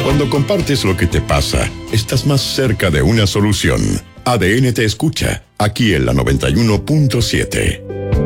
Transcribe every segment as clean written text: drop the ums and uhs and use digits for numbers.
Cuando compartes lo que te pasa, estás más cerca de una solución. ADN te escucha, aquí en la 91.7.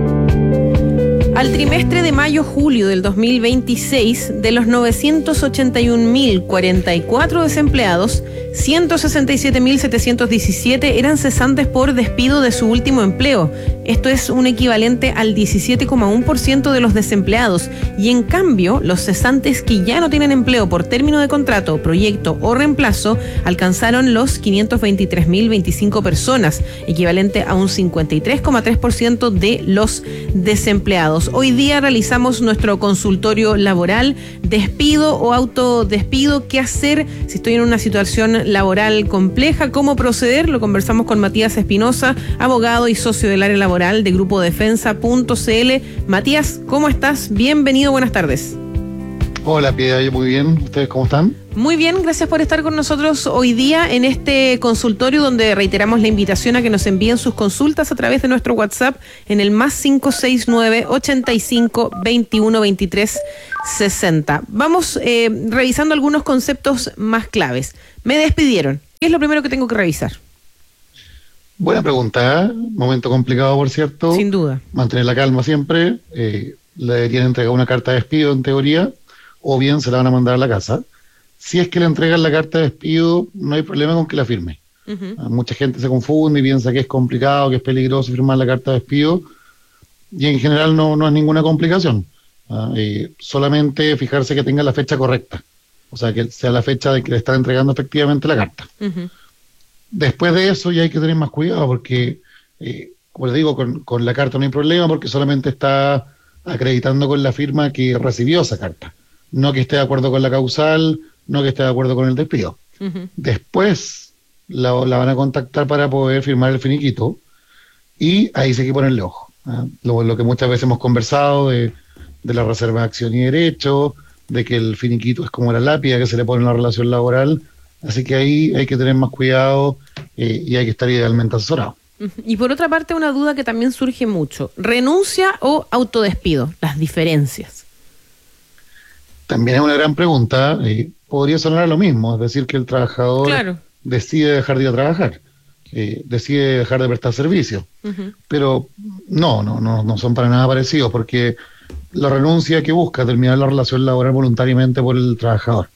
Al trimestre de mayo-julio del 2026, de los 981.044 desempleados, 167.717 eran cesantes por despido de su último empleo. Esto es un equivalente al 17,1% de los desempleados. Y en cambio, los cesantes que ya no tienen empleo por término de contrato, proyecto o reemplazo alcanzaron los 523.025 personas, equivalente a un 53,3% de los desempleados. Hoy día realizamos nuestro consultorio laboral, despido o autodespido, qué hacer si estoy en una situación laboral compleja, cómo proceder. Lo conversamos con Matías Espinosa, abogado y socio del área laboral de Grupo Defensa.cl. Matías, ¿cómo estás? Bienvenido, buenas tardes. Hola, Piedad, yo muy bien. ¿Ustedes cómo están? Muy bien, gracias por estar con nosotros hoy día en este consultorio donde reiteramos la invitación a que nos envíen sus consultas a través de nuestro WhatsApp en el +569 85 21 23 60. Vamos revisando algunos conceptos más claves. Me despidieron. ¿Qué es lo primero que tengo que revisar? Buena pregunta, ¿eh? Momento complicado, por cierto. Sin duda. Mantener la calma siempre. Le deberían entregar una carta de despido en teoría, o bien se la van a mandar a la casa. Si es que le entregan la carta de despido, no hay problema con que la firme. Mucha gente se confunde y piensa que es complicado, que es peligroso firmar la carta de despido, y en general no es ninguna complicación. Solamente fijarse que tenga la fecha correcta, o sea, que sea la fecha de que le están entregando efectivamente la carta. Después de eso ya hay que tener más cuidado, porque, como les digo, con la carta no hay problema, porque solamente está acreditando con la firma que recibió esa carta, no que esté de acuerdo con la causal, no que esté de acuerdo con el despido. Después la van a contactar para poder firmar el finiquito, y ahí sí hay que ponerle ojo. Lo que muchas veces hemos conversado de la reserva de acción y derecho, de que el finiquito es como la lápida que se le pone en la relación laboral, así que ahí hay que tener más cuidado y hay que estar idealmente asesorado. Y por otra parte, una duda que también surge mucho: ¿renuncia o autodespido? Las diferencias. También es una gran pregunta. Podría sonar a lo mismo, es decir, que el trabajador decide dejar de ir a trabajar, decide dejar de prestar servicio. Pero no son para nada parecidos, porque la renuncia que busca terminar la relación laboral voluntariamente por el trabajador.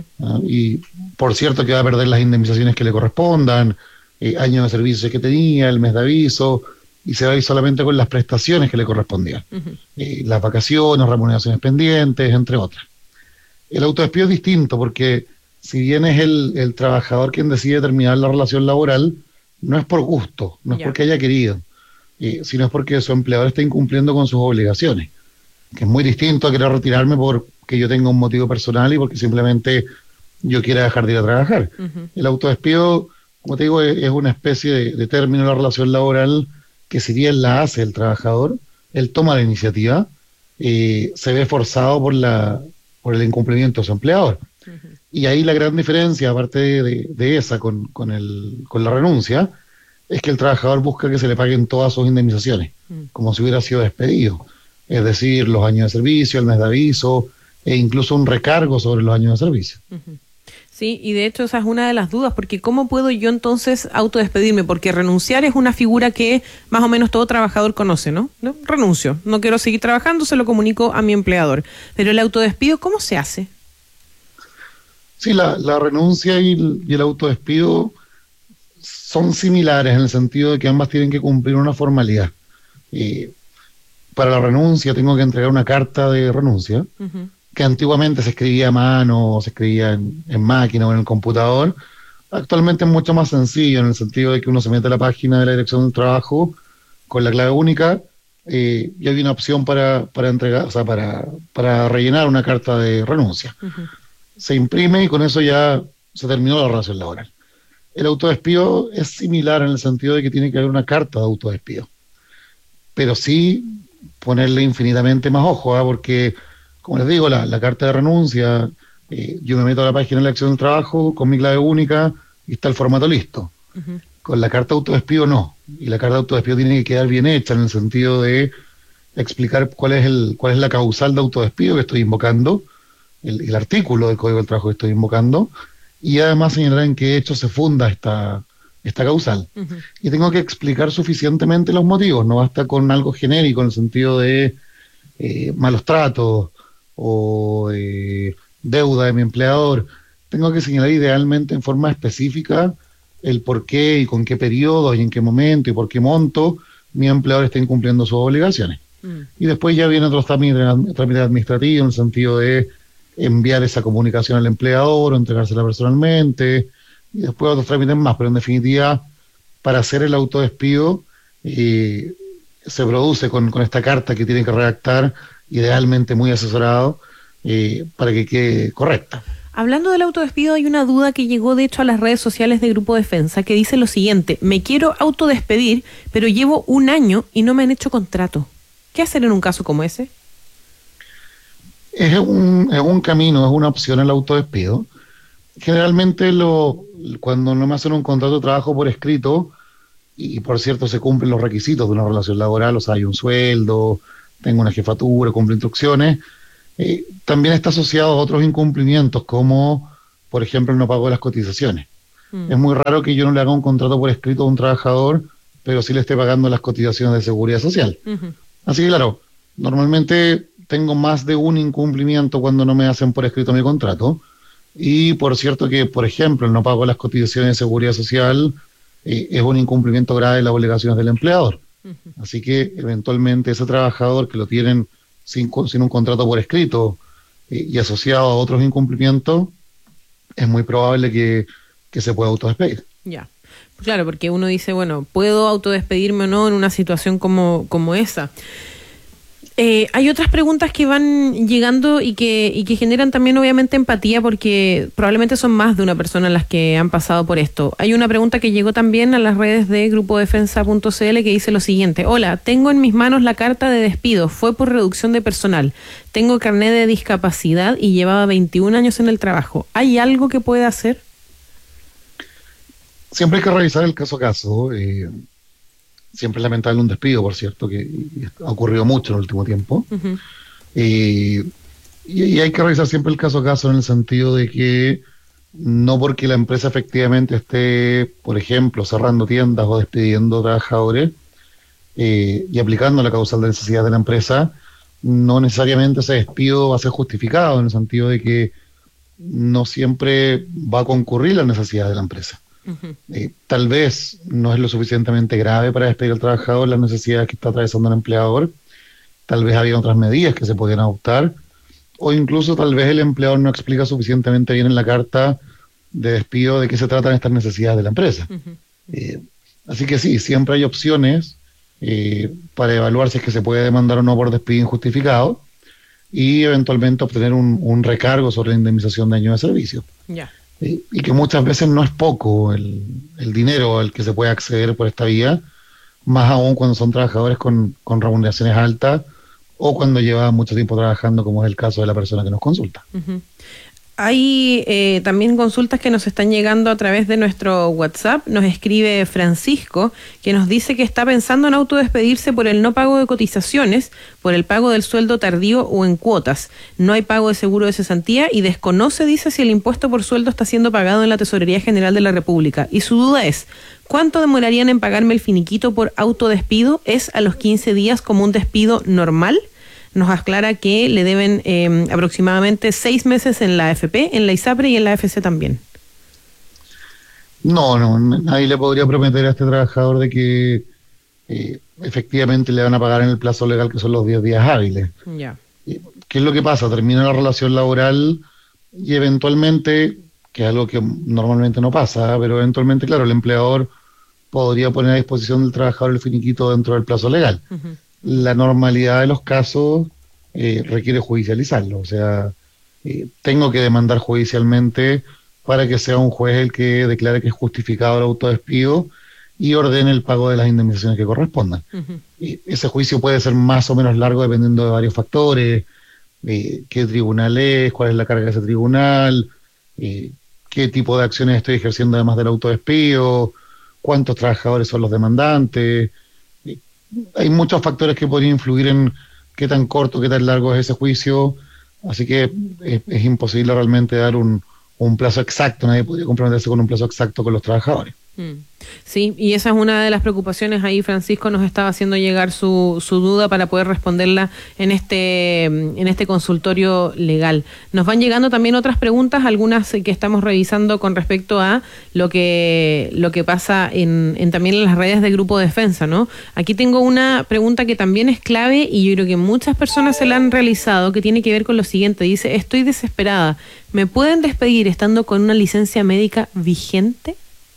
Y por cierto que va a perder las indemnizaciones que le correspondan, años de servicio que tenía, el mes de aviso, y se va a ir solamente con las prestaciones que le correspondían. Las vacaciones, remuneraciones pendientes, entre otras. El autodespido es distinto, porque si bien es el trabajador quien decide terminar la relación laboral, no es por gusto, no es porque haya querido, sino es porque su empleador está incumpliendo con sus obligaciones, que es muy distinto a querer retirarme porque yo tenga un motivo personal y porque simplemente yo quiera dejar de ir a trabajar. El autodespido, como te digo, es una especie de término de la relación laboral que, si bien la hace el trabajador, él toma la iniciativa, se ve forzado por el incumplimiento de su empleador. Y ahí la gran diferencia, aparte de esa con la renuncia, es que el trabajador busca que se le paguen todas sus indemnizaciones, como si hubiera sido despedido. Es decir, los años de servicio, el mes de aviso, e incluso un recargo sobre los años de servicio. Sí, y de hecho esa es una de las dudas, porque ¿cómo puedo yo entonces autodespedirme? Porque renunciar es una figura que más o menos todo trabajador conoce, ¿no? Renuncio, no quiero seguir trabajando, se lo comunico a mi empleador. Pero el autodespido, ¿cómo se hace? Sí, la renuncia y el autodespido son similares en el sentido de que ambas tienen que cumplir una formalidad. Para la renuncia tengo que entregar una carta de renuncia, que antiguamente se escribía a mano, o se escribía en máquina o en el computador. Actualmente es mucho más sencillo, en el sentido de que uno se mete a la página de la Dirección del Trabajo con la clave única, y hay una opción para entregar, o sea, para rellenar una carta de renuncia. Se imprime y con eso ya se terminó la relación laboral. El autodespido es similar en el sentido de que tiene que haber una carta de autodespido, pero sí ponerle infinitamente más ojo, porque, como les digo, la carta de renuncia, yo me meto a la página de la Dirección del Trabajo con mi clave única y está el formato listo. Con la carta de autodespido no, y la carta de autodespido tiene que quedar bien hecha, en el sentido de explicar cuál es la causal de autodespido que estoy invocando, el artículo del Código del Trabajo que estoy invocando, y además señalar en qué hecho se funda esta causal. Y tengo que explicar suficientemente los motivos, no basta con algo genérico en el sentido de malos tratos o deuda de mi empleador. Tengo que señalar idealmente en forma específica el por qué y con qué periodo y en qué momento y por qué monto mi empleador está incumpliendo sus obligaciones. Y después ya vienen otros trámites administrativos en el sentido de enviar esa comunicación al empleador o entregársela personalmente, y después otros trámites más, pero en definitiva, para hacer el autodespido, se produce con esta carta que tiene que redactar, idealmente muy asesorado, para que quede correcta. Hablando del autodespido, hay una duda que llegó de hecho a las redes sociales de Grupo Defensa que dice lo siguiente: me quiero autodespedir, pero llevo 1 año y no me han hecho contrato. ¿Qué hacer en un caso como ese? Es un camino, es una opción el autodespido. Generalmente cuando no me hacen un contrato de trabajo por escrito, y por cierto se cumplen los requisitos de una relación laboral, o sea, hay un sueldo, tengo una jefatura, cumplo instrucciones, también está asociado a otros incumplimientos, como por ejemplo el no pago de las cotizaciones. Es muy raro que yo no le haga un contrato por escrito a un trabajador, pero sí le esté pagando las cotizaciones de seguridad social. Así que claro, normalmente tengo más de un incumplimiento cuando no me hacen por escrito mi contrato. Y por cierto que, por ejemplo, el no pago de las cotizaciones de seguridad social es un incumplimiento grave de las obligaciones del empleador. Así que eventualmente ese trabajador que lo tienen sin un contrato por escrito y asociado a otros incumplimientos, es muy probable que se pueda autodespedir. Ya, claro, porque uno dice, bueno, ¿puedo autodespedirme o no en una situación como esa? Hay otras preguntas que van llegando y que generan también obviamente empatía, porque probablemente son más de una persona las que han pasado por esto. Hay una pregunta que llegó también a las redes de grupodefensa.cl que dice lo siguiente: hola, tengo en mis manos la carta de despido, fue por reducción de personal, tengo carnet de discapacidad y llevaba 21 años en el trabajo. ¿Hay algo que pueda hacer? Siempre hay que revisar el caso a caso. Siempre es lamentable un despido, por cierto, que ha ocurrido mucho en el último tiempo. Y hay que revisar siempre el caso a caso, en el sentido de que no porque la empresa efectivamente esté, por ejemplo, cerrando tiendas o despidiendo trabajadores y aplicando la causal de necesidad de la empresa, no necesariamente ese despido va a ser justificado, en el sentido de que no siempre va a concurrir la necesidad de la empresa. Tal vez no es lo suficientemente grave para despedir al trabajador las necesidades que está atravesando el empleador, tal vez había otras medidas que se podían adoptar, o incluso tal vez el empleador no explica suficientemente bien en la carta de despido de qué se tratan estas necesidades de la empresa. Así que sí, siempre hay opciones para evaluar si es que se puede demandar o no por despido injustificado y eventualmente obtener un recargo sobre la indemnización de años de servicio. Y que muchas veces no es poco el dinero al que se puede acceder por esta vía, más aún cuando son trabajadores con remuneraciones altas o cuando lleva mucho tiempo trabajando, como es el caso de la persona que nos consulta. Hay también consultas que nos están llegando a través de nuestro WhatsApp. Nos escribe Francisco, que nos dice que está pensando en autodespedirse por el no pago de cotizaciones, por el pago del sueldo tardío o en cuotas. No hay pago de seguro de cesantía y desconoce, dice, si el impuesto por sueldo está siendo pagado en la Tesorería General de la República. Y su duda es: ¿cuánto demorarían en pagarme el finiquito por autodespido? ¿Es a los 15 días como un despido normal? Nos aclara que le deben aproximadamente 6 meses en la AFP, en la ISAPRE y en la AFC también. No, nadie le podría prometer a este trabajador de que efectivamente le van a pagar en el plazo legal, que son los 10 días hábiles. ¿Qué es lo que pasa? Termina la relación laboral y eventualmente, que es algo que normalmente no pasa, pero eventualmente, claro, el empleador podría poner a disposición del trabajador el finiquito dentro del plazo legal. La normalidad de los casos requiere judicializarlo, o sea, tengo que demandar judicialmente para que sea un juez el que declare que es justificado el autodespido y ordene el pago de las indemnizaciones que correspondan. Ese juicio puede ser más o menos largo dependiendo de varios factores, qué tribunal es, cuál es la carga de ese tribunal, qué tipo de acciones estoy ejerciendo además del autodespido, cuántos trabajadores son los demandantes. Hay muchos factores que podrían influir en qué tan corto, qué tan largo es ese juicio. Así que es imposible realmente dar un plazo exacto, nadie podría comprometerse con un plazo exacto con los trabajadores. Sí, y esa es una de las preocupaciones. Ahí Francisco nos estaba haciendo llegar su duda para poder responderla en este consultorio legal. Nos van llegando también otras preguntas, algunas que estamos revisando con respecto a lo que pasa también en las redes de Grupo Defensa, ¿no? Aquí tengo una pregunta que también es clave y yo creo que muchas personas se la han realizado, que tiene que ver con lo siguiente. Dice: estoy desesperada, ¿me pueden despedir estando con una licencia médica vigente?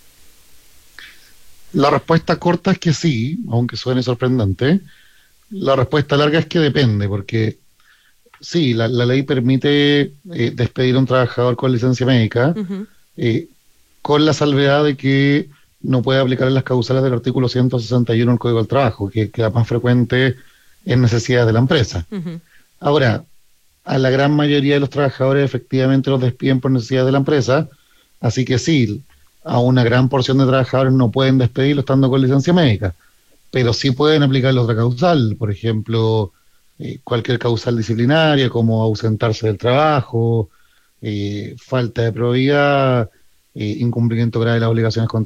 La respuesta corta es que sí, aunque suene sorprendente. La respuesta larga es que depende, porque sí, la ley permite despedir a un trabajador con licencia médica, Uh-huh. con la salvedad de que no puede aplicar las causales del artículo 161 del Código del Trabajo, que la más frecuente es necesidades de la empresa. Uh-huh. Ahora, a la gran mayoría de los trabajadores efectivamente los despiden por necesidades de la empresa, así que sí, a una gran porción de trabajadores no pueden despedirlo estando con licencia médica, pero sí pueden aplicarle otra causal, por ejemplo, cualquier causal disciplinaria como ausentarse del trabajo, falta de probidad, incumplimiento grave de las obligaciones